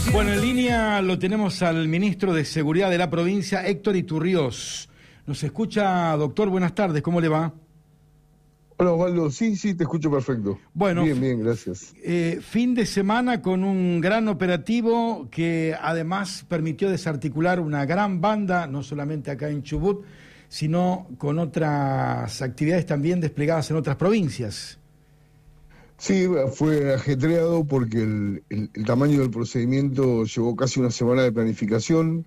Bueno, en línea lo tenemos al ministro de Seguridad de la provincia, Héctor Iturriós. Nos escucha, doctor, buenas tardes, ¿cómo le va? Hola, Osvaldo, sí, te escucho perfecto. Bueno, bien, gracias. Fin de semana con un gran operativo que además permitió desarticular una gran banda, no solamente acá en Chubut, sino con otras actividades también desplegadas en otras provincias. Sí, fue ajetreado porque el tamaño del procedimiento llevó casi una semana de planificación,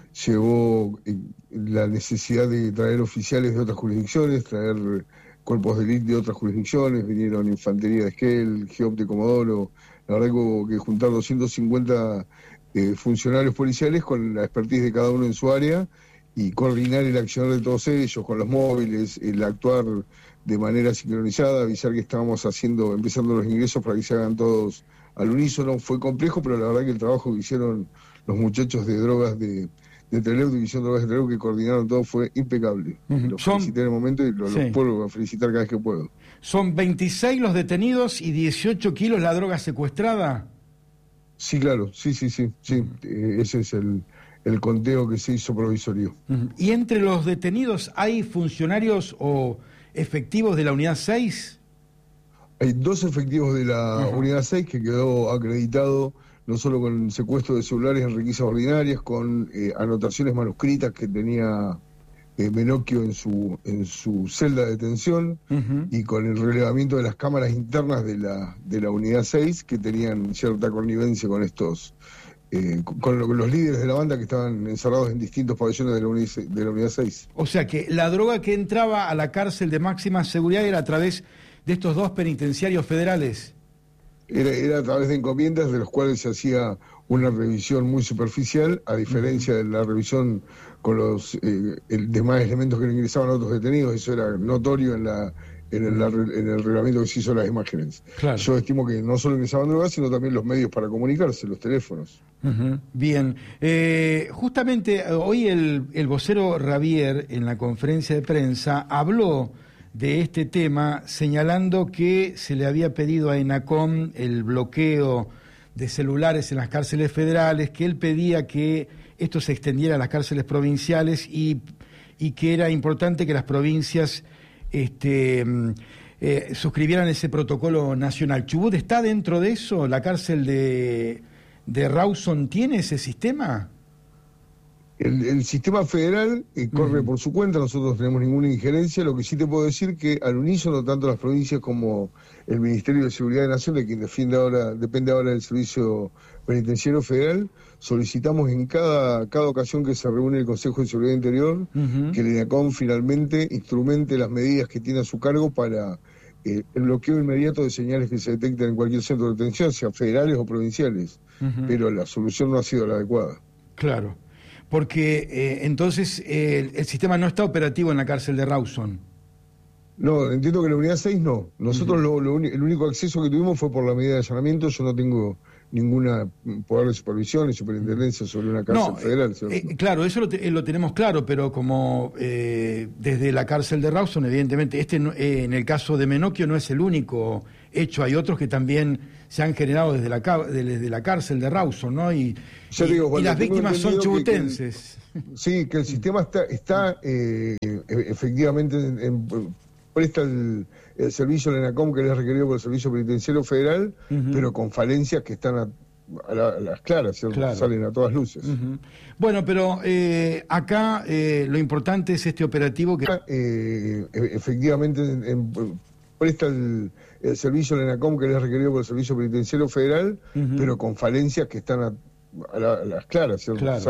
llevó la necesidad de traer oficiales de otras jurisdicciones, traer cuerpos de élite de otras jurisdicciones, vinieron Infantería de Esquel, GEOP de Comodoro, la verdad que hubo que juntar 250 funcionarios policiales con la expertise de cada uno en su área y coordinar el accionar de todos ellos, con los móviles, el actuar de manera sincronizada, avisar que estábamos empezando los ingresos para que se hagan todos al unísono. Fue complejo, pero la verdad que el trabajo que hicieron los muchachos de drogas de Trelew, División de Drogas de Trelew, que coordinaron todo, fue impecable. Los felicité en el momento y los puedo felicitar cada vez que puedo. ¿Son 26 los detenidos y 18 kilos la droga secuestrada? Sí, claro, sí. Ese es el conteo que se hizo provisorio. ¿Y entre los detenidos hay funcionarios o efectivos de la Unidad 6? Hay 2 efectivos de la Unidad 6 que quedó acreditado no solo con el secuestro de celulares en requisas ordinarias, con anotaciones manuscritas que tenía Menocchio en su celda de detención, y con el relevamiento de las cámaras internas de la Unidad 6 que tenían cierta connivencia con estos con los líderes de la banda que estaban encerrados en distintos pabellones de la Unidad 6. O sea que la droga que entraba a la cárcel de máxima seguridad era a través de estos 2 penitenciarios federales. Era a través de encomiendas de los cuales se hacía una revisión muy superficial, a diferencia de la revisión con los demás elementos que le ingresaban a otros detenidos. Eso era notorio en el reglamento que se hizo las imágenes. Claro. Yo estimo que no solo ingresaban drogas, sino también los medios para comunicarse, los teléfonos. Bien. Justamente hoy el vocero Ravier, en la conferencia de prensa, habló de este tema, señalando que se le había pedido a ENACOM el bloqueo de celulares en las cárceles federales, que él pedía que esto se extendiera a las cárceles provinciales y que era importante que las provincias suscribieran ese protocolo nacional. ¿Chubut está dentro de eso? ¿La cárcel de Rawson tiene ese sistema? El sistema federal corre por su cuenta, nosotros no tenemos ninguna injerencia. Lo que sí te puedo decir que al unísono, tanto las provincias como el Ministerio de Seguridad de Nación, de quien depende ahora del Servicio Penitenciario Federal, solicitamos en cada ocasión que se reúne el Consejo de Seguridad Interior que el ENACOM finalmente instrumente las medidas que tiene a su cargo para el bloqueo inmediato de señales que se detecten en cualquier centro de detención, sea federales o provinciales, pero la solución no ha sido la adecuada. Claro. Porque entonces el sistema no está operativo en la cárcel de Rawson. No, entiendo que la Unidad 6 no. Nosotros el único acceso que tuvimos fue por la medida de allanamiento. Yo no tengo ninguna poder de supervisión ni superintendencia sobre una cárcel federal. Claro, eso lo tenemos claro, pero como desde la cárcel de Rawson, evidentemente, en el caso de Menocchio no es el único hecho, hay otros que también se han generado desde la cárcel de Rawson, ¿no? Y las víctimas son chubutenses. Sí, que el sistema está efectivamente presta el servicio del ENACOM que le es requerido por el Servicio Penitenciario Federal, pero con falencias que están a las claras, ¿cierto? Claro. Salen a todas luces. Bueno, pero acá lo importante es este operativo que efectivamente presta el servicio del ENACOM que le es requerido por el Servicio Penitenciario Federal, pero con falencias que están a las claras, ¿cierto? Claro.